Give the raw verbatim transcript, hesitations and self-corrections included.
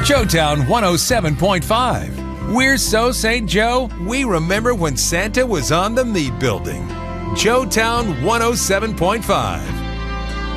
Joetown one oh seven point five. We're so Saint Joe, we remember when Santa was on the meat building. Joetown one oh seven point five.